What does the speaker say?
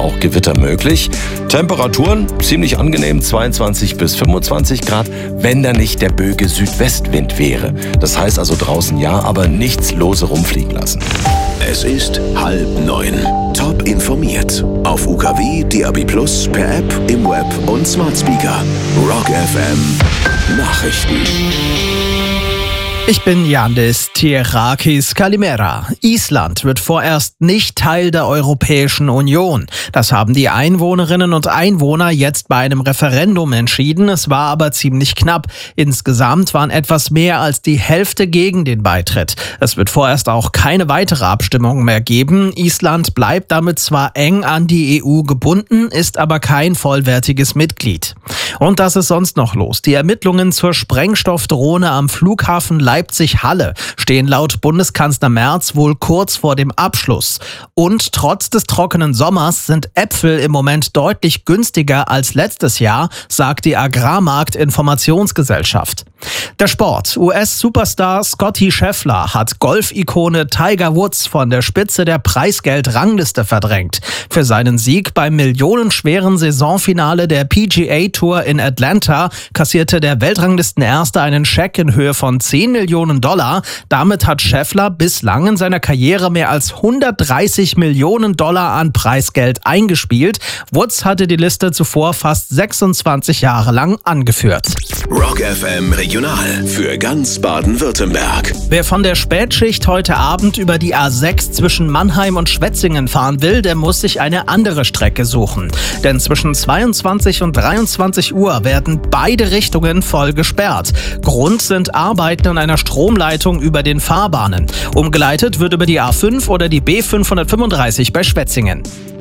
auch Gewitter möglich. Temperaturen ziemlich angenehm, 22 bis 25 Grad, wenn da nicht der böige Südwestwind wäre. Das heißt also draußen ja, aber nichts lose rumfliegen lassen. Es ist 8:30. Top informiert. Auf UKW, DAB+, per App, im Web und Smart Speaker. Rock FM Nachrichten. Ich bin Yandis Tierakis Kalimera. Island wird vorerst nicht Teil der Europäischen Union. Das haben die Einwohnerinnen und Einwohner jetzt bei einem Referendum entschieden. Es war aber ziemlich knapp. Insgesamt waren etwas mehr als die Hälfte gegen den Beitritt. Es wird vorerst auch keine weitere Abstimmung mehr geben. Island bleibt damit zwar eng an die EU gebunden, ist aber kein vollwertiges Mitglied. Und das ist sonst noch los. Die Ermittlungen zur Sprengstoffdrohne am Flughafen Leipzig-Halle stehen laut Bundeskanzler Merz wohl kurz vor dem Abschluss. Und trotz des trockenen Sommers sind Äpfel im Moment deutlich günstiger als letztes Jahr, sagt die Agrarmarkt-Informationsgesellschaft. Der Sport. US-Superstar Scottie Scheffler hat Golf-Ikone Tiger Woods von der Spitze der Preisgeld-Rangliste verdrängt. Für seinen Sieg beim millionenschweren Saisonfinale der PGA Tour in Atlanta kassierte der Weltranglistenerste einen Scheck in Höhe von $10 Millionen. Damit hat Scheffler bislang in seiner Karriere mehr als $130 Millionen an Preisgeld eingespielt. Woods hatte die Liste zuvor fast 26 Jahre lang angeführt. Rock FM Regional für ganz Baden-Württemberg. Wer von der Spätschicht heute Abend über die A6 zwischen Mannheim und Schwetzingen fahren will, der muss sich eine andere Strecke suchen. Denn zwischen 22 und 23 Uhr werden beide Richtungen voll gesperrt. Grund sind Arbeiten an einer Stromleitung über den Fahrbahnen. Umgeleitet wird über die A5 oder die B535 bei Schwetzingen.